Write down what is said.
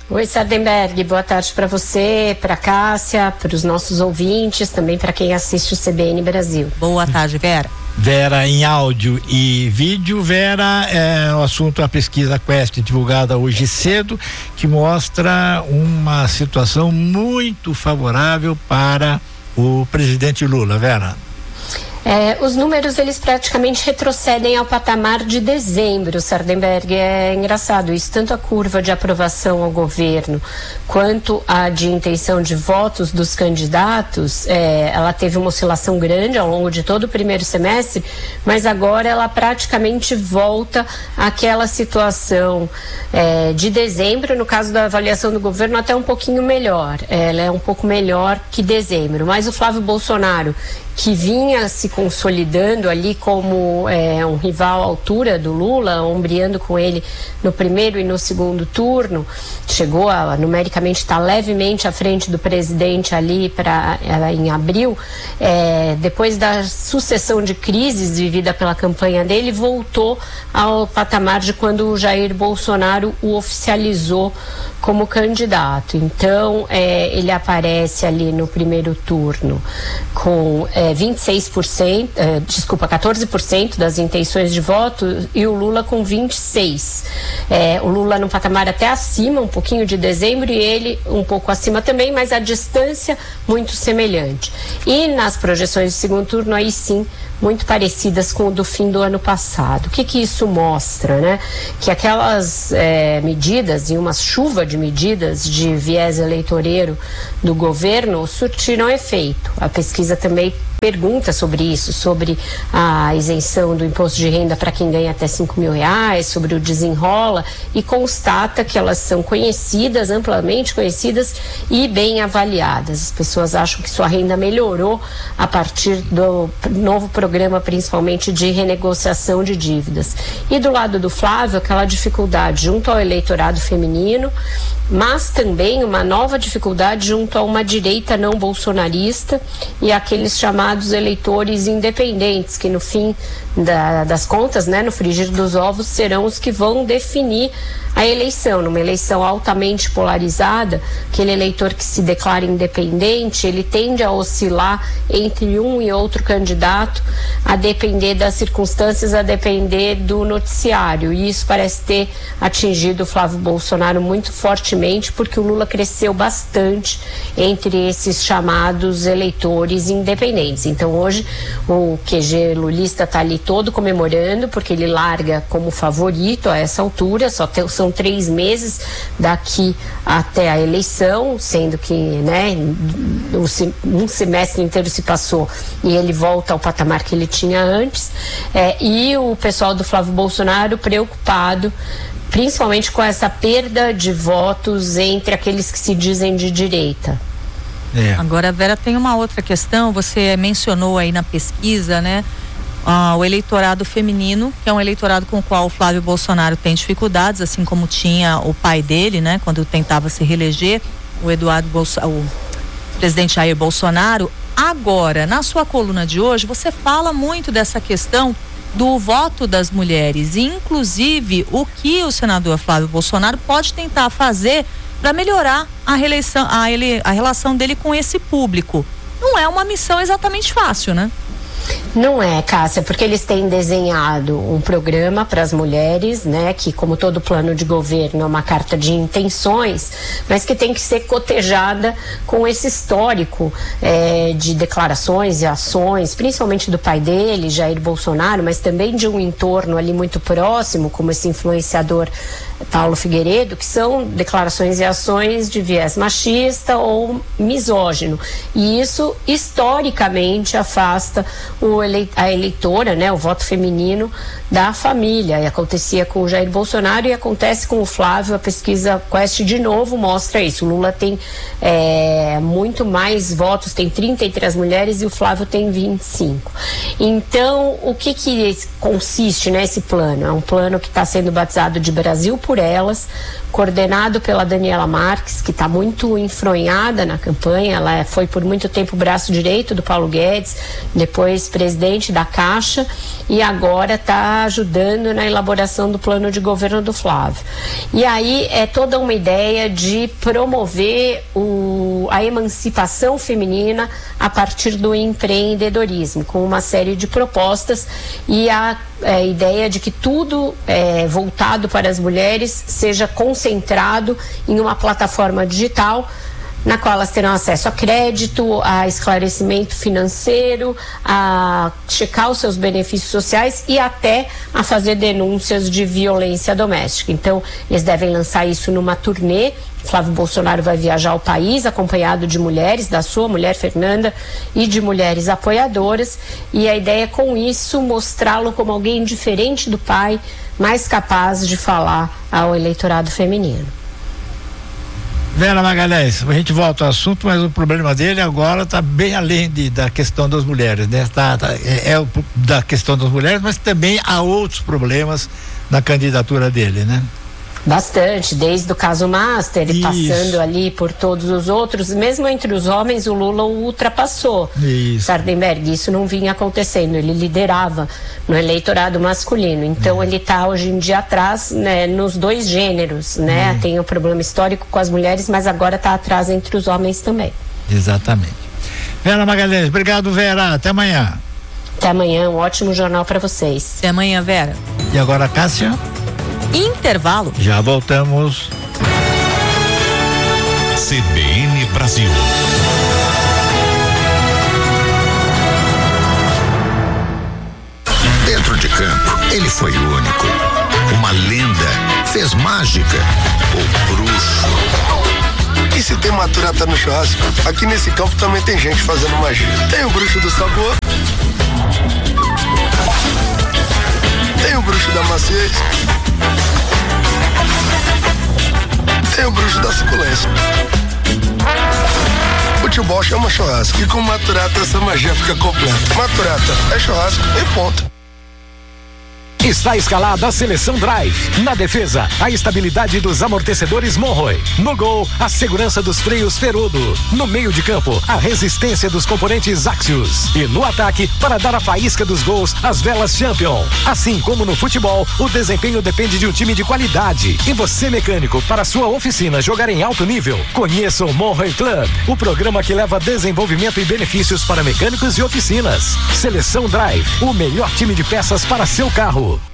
Oi, Sardenberg, boa tarde para você, para Cássia, para os nossos ouvintes, também para quem assiste o CBN Brasil. Boa tarde, Vera. Vera, em áudio e vídeo. Vera, o assunto, a pesquisa Quest divulgada hoje cedo, que mostra uma situação muito favorável para o presidente Lula. Vera. Os números, eles praticamente retrocedem ao patamar de dezembro, Sardenberg. É engraçado isso, tanto a curva de aprovação ao governo quanto a de intenção de votos dos candidatos, ela teve uma oscilação grande ao longo de todo o primeiro semestre, mas agora ela praticamente volta àquela situação de dezembro. No caso da avaliação do governo, até um pouquinho melhor, ela é um pouco melhor que dezembro, mas o Flávio Bolsonaro, que vinha se consolidando ali como um rival à altura do Lula, ombreando com ele no primeiro e no segundo turno, chegou a numericamente estar levemente à frente do presidente ali em abril, depois da sucessão de crises vivida pela campanha dele, voltou ao patamar de quando o Jair Bolsonaro o oficializou como candidato. Então, ele aparece ali no primeiro turno com 14% das intenções de voto e o Lula com 26%. O Lula num patamar até acima, um pouquinho de dezembro, e ele um pouco acima também, mas a distância muito semelhante. E nas projeções de segundo turno, aí sim, muito parecidas com o do fim do ano passado. O que isso mostra, né? Que aquelas medidas e uma chuva de medidas de viés eleitoreiro do governo surtiram efeito. A pesquisa também pergunta sobre isso, sobre a isenção do imposto de renda para quem ganha até R$5.000, sobre o desenrola, e constata que elas são conhecidas, amplamente conhecidas e bem avaliadas. As pessoas acham que sua renda melhorou a partir do novo programa, principalmente de renegociação de dívidas. E do lado do Flávio, aquela dificuldade junto ao eleitorado feminino, mas também uma nova dificuldade junto a uma direita não bolsonarista e aqueles chamados eleitores independentes, que no fim das contas, né, no frigir dos ovos, serão os que vão definir a eleição. Numa eleição altamente polarizada, aquele eleitor que se declara independente, ele tende a oscilar entre um e outro candidato, a depender das circunstâncias, a depender do noticiário, e isso parece ter atingido o Flávio Bolsonaro muito fortemente, porque o Lula cresceu bastante entre esses chamados eleitores independentes. Então hoje o QG lulista está ali todo comemorando, porque ele larga como favorito a essa altura, são 3 meses daqui até a eleição, sendo que, né, um semestre inteiro se passou e ele volta ao patamar que ele tinha antes, e o pessoal do Flávio Bolsonaro preocupado principalmente com essa perda de votos entre aqueles que se dizem de direita. Agora, Vera, tem uma outra questão, você mencionou aí na pesquisa, né? O eleitorado feminino, que é um eleitorado com o qual o Flávio Bolsonaro tem dificuldades, assim como tinha o pai dele, né? Quando tentava se reeleger, o presidente Jair Bolsonaro. Agora, na sua coluna de hoje, você fala muito dessa questão do voto das mulheres, e inclusive o que o senador Flávio Bolsonaro pode tentar fazer para melhorar a relação dele com esse público. Não é uma missão exatamente fácil, né? Não é, Cássia, porque eles têm desenhado um programa para as mulheres, né, que, como todo plano de governo, é uma carta de intenções, mas que tem que ser cotejada com esse histórico de declarações e ações, principalmente do pai dele, Jair Bolsonaro, mas também de um entorno ali muito próximo, como esse influenciador Paulo Figueiredo, que são declarações e ações de viés machista ou misógino. E isso, historicamente, afasta a eleitora, né, o voto feminino da família. E acontecia com o Jair Bolsonaro e acontece com o Flávio. A pesquisa Quest de novo mostra isso. O Lula tem muito mais votos, tem 33 mulheres e o Flávio tem 25. Então, o que consiste nesse plano? É um plano que está sendo batizado de Brasil por Elas, coordenado pela Daniela Marques, que está muito enfronhada na campanha. Ela foi por muito tempo braço direito do Paulo Guedes, depois presidente da Caixa, e agora está ajudando na elaboração do plano de governo do Flávio. E aí é toda uma ideia de promover a emancipação feminina a partir do empreendedorismo, com uma série de propostas, e a ideia de que tudo voltado para as mulheres seja concentrado em uma plataforma digital, na qual elas terão acesso a crédito, a esclarecimento financeiro, a checar os seus benefícios sociais e até a fazer denúncias de violência doméstica. Então, eles devem lançar isso numa turnê. Flávio Bolsonaro vai viajar ao país acompanhado de mulheres, da sua mulher Fernanda e de mulheres apoiadoras, e a ideia é, com isso, mostrá-lo como alguém diferente do pai, mais capaz de falar ao eleitorado feminino. Vera Magalhães, a gente volta ao assunto, mas o problema dele agora está bem além da questão das mulheres, né? Da questão das mulheres, mas também há outros problemas na candidatura dele, né? Bastante, desde o caso Master e passando ali por todos os outros, mesmo entre os homens o Lula o ultrapassou. Sardenberg, isso não vinha acontecendo, ele liderava no eleitorado masculino, então ele está hoje em dia atrás, né, nos dois gêneros, né? Tem um problema histórico com as mulheres, mas agora está atrás entre os homens também. Exatamente. Vera Magalhães, obrigado, Vera, até amanhã. Até amanhã, um ótimo jornal para vocês. Até amanhã, Vera. E agora, Cássia? Intervalo. Já voltamos. CBN Brasil. Dentro de campo, ele foi único. Uma lenda, fez mágica, o bruxo. E se tem maturata no churrasco, aqui nesse campo também tem gente fazendo magia. Tem o bruxo do sabor, tem o bruxo da maciez, tem o bruxo da suculência. Futebol chama churrasco e com maturata essa magia fica completa. Maturata é churrasco e ponto. Está escalada a seleção Drive. Na defesa, a estabilidade dos amortecedores Monroe. No gol, a segurança dos freios Ferudo. No meio de campo, a resistência dos componentes Axios. E no ataque, para dar a faísca dos gols, as velas Champion. Assim como no futebol, o desempenho depende de um time de qualidade. E você, mecânico, para sua oficina jogar em alto nível, conheça o Monroe Club, o programa que leva desenvolvimento e benefícios para mecânicos e oficinas. Seleção Drive, o melhor time de peças para seu carro.